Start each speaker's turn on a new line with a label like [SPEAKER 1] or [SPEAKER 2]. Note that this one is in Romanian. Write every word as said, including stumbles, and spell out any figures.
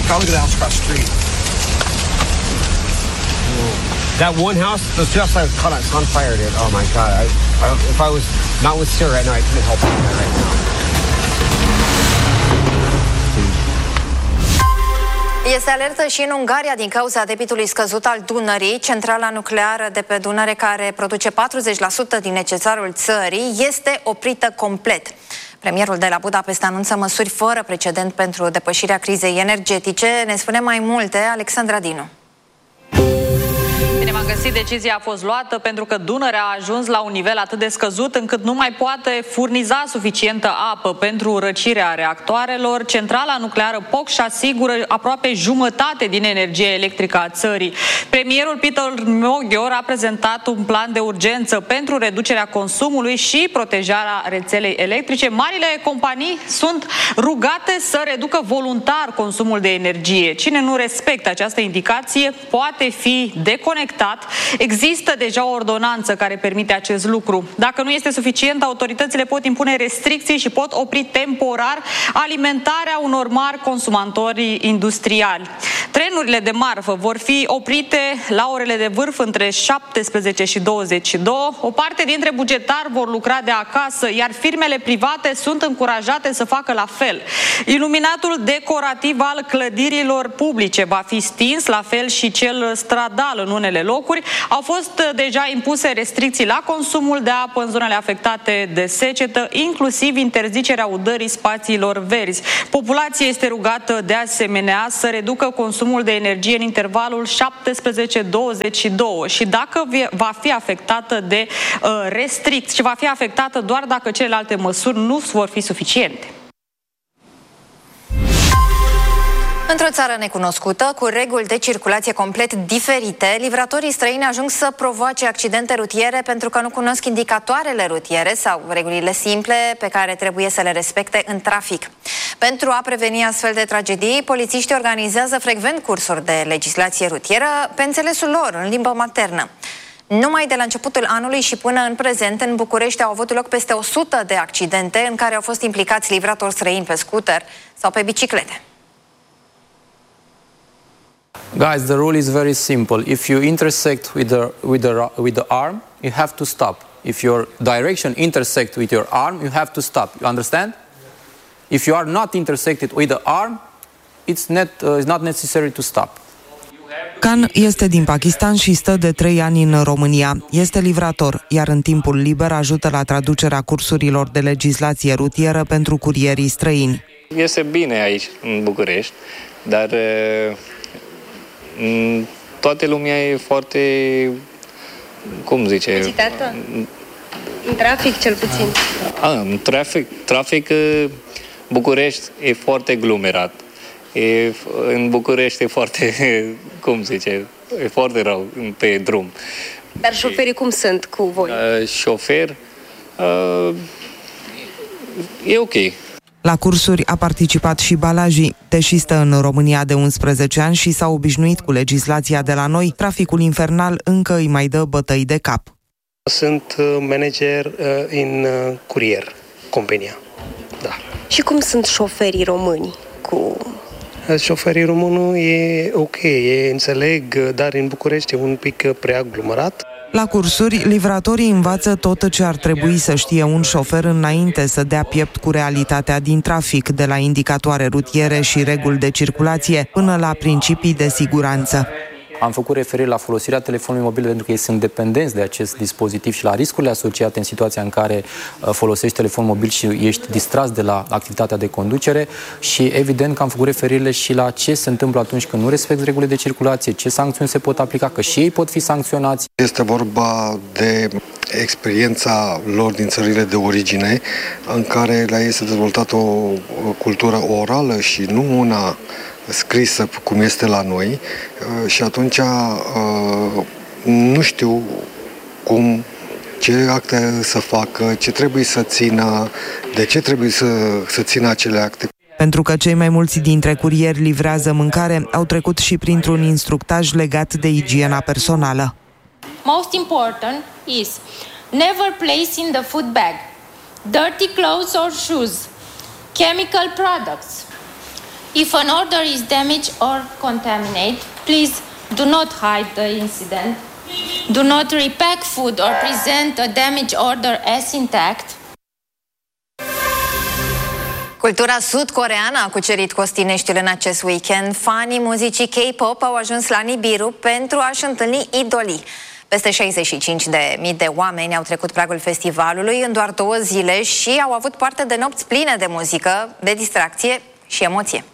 [SPEAKER 1] God, look at the house across the street. That one house, those two houses caught on fire, dude. Oh my God. I, I, if I was not with Sarah right now, I couldn't help that right now.
[SPEAKER 2] Este alertă și în Ungaria din cauza debitului scăzut al Dunării. Centrala nucleară de pe Dunăre, care produce patruzeci la sută din necesarul țării, este oprită complet. Premierul de la Budapesta anunță măsuri fără precedent pentru depășirea crizei energetice. Ne spune mai multe Alexandra Dinu.
[SPEAKER 3] Bine v-am găsit, decizia a fost luată pentru că Dunărea a ajuns la un nivel atât de scăzut încât nu mai poate furniza suficientă apă pentru răcirea reactoarelor. Centrala nucleară Pocș asigură aproape jumătate din energia electrică a țării. Premierul Peter Moghior a prezentat un plan de urgență pentru reducerea consumului și protejarea rețelei electrice. Marile companii sunt rugate să reducă voluntar consumul de energie. Cine nu respectă această indicație poate fi deconectat. Există deja o ordonanță care permite acest lucru. Dacă nu este suficient, autoritățile pot impune restricții și pot opri temporar alimentarea unor mari consumatori industriali. Trenurile de marfă vor fi oprite la orele de vârf între șaptesprezece și douăzeci și doi. O parte dintre bugetari vor lucra de acasă, iar firmele private sunt încurajate să facă la fel. Iluminatul decorativ al clădirilor publice va fi stins, la fel și cel stradal în unele locuri. Au fost deja impuse restricții la consumul de apă în zonele afectate de secetă, inclusiv interzicerea udării spațiilor verzi. Populația este rugată de asemenea să reducă consumul de energie în intervalul șaptesprezece douăzeci și doi și dacă va fi afectată de uh, restricții și va fi afectată doar dacă celelalte măsuri nu vor fi suficiente.
[SPEAKER 2] Într-o țară necunoscută, cu reguli de circulație complet diferite, livratorii străini ajung să provoace accidente rutiere pentru că nu cunosc indicatoarele rutiere sau regulile simple pe care trebuie să le respecte în trafic. Pentru a preveni astfel de tragedii, polițiștii organizează frecvent cursuri de legislație rutieră pe înțelesul lor, în limbă maternă. Numai de la începutul anului și până în prezent, în București au avut loc peste o sută de accidente în care au fost implicați livratori străini pe scooter sau pe biciclete.
[SPEAKER 4] Guys, the rule is very simple. If you intersect with the, with the, with the arm, you have to stop. If your direction intersects with your arm, you have to stop. You understand? If you are not intersected with the arm, it's not, uh, it's not necessary to stop.
[SPEAKER 5] Khan este din Pakistan și stă de trei ani în România. Este livrator, iar în timpul liber ajută la traducerea cursurilor de legislație rutieră pentru curierii străini.
[SPEAKER 6] Este bine aici, în București, dar toată lumea e foarte, cum zice...
[SPEAKER 7] Agitată? În trafic, cel puțin.
[SPEAKER 6] A, în trafic, trafic, București e foarte aglomerat. E, în București e foarte, cum zice, e foarte rău pe drum.
[SPEAKER 7] Dar șoferii cum sunt cu voi?
[SPEAKER 6] Uh, șofer, uh, e ok.
[SPEAKER 5] La cursuri a participat și Balaji. Deși stă în România de unsprezece ani și s-a obișnuit cu legislația de la noi, traficul infernal încă îi mai dă bătăi de cap.
[SPEAKER 8] Sunt manager în curier, compania. Da.
[SPEAKER 7] Și cum sunt șoferii români cu...
[SPEAKER 8] Șoferii români e ok, e înțeleg, dar în București e un pic prea aglomerat.
[SPEAKER 5] La cursuri, livratorii învață tot ce ar trebui să știe un șofer înainte să dea piept cu realitatea din trafic, de la indicatoare rutiere și reguli de circulație până la principii de siguranță.
[SPEAKER 4] Am făcut referire la folosirea telefonului mobil pentru că ei sunt dependenți de acest dispozitiv și la riscurile asociate în situația în care folosești telefon mobil și ești distras de la activitatea de conducere și evident că am făcut referirile și la ce se întâmplă atunci când nu respecti regulile de circulație, ce sancțiuni se pot aplica, că și ei pot fi sancționați.
[SPEAKER 9] Este vorba de experiența lor din țările de origine, în care la ei s-a dezvoltat o cultură orală și nu una scrisă cum este la noi și atunci nu știu cum, ce acte să facă, ce trebuie să țină, de ce trebuie să, să țină acele acte.
[SPEAKER 5] Pentru că cei mai mulți dintre curieri livrează mâncare, au trecut și printr-un instructaj legat de igiena personală.
[SPEAKER 10] Most important is never place in the food bag dirty clothes or shoes, chemical products, If an order is damaged or contaminated, please do not hide the incident. Do not repack food or present a damaged order as intact.
[SPEAKER 2] Cultura sud-coreeană a cucerit Costineștiul în acest weekend. Fanii muzicii K-pop au ajuns la Nibiru pentru a-și întâlni idolii. Peste șaizeci și cinci de mii de oameni au trecut pragul festivalului în doar două zile și au avut parte de nopți pline de muzică, de distracție și emoție.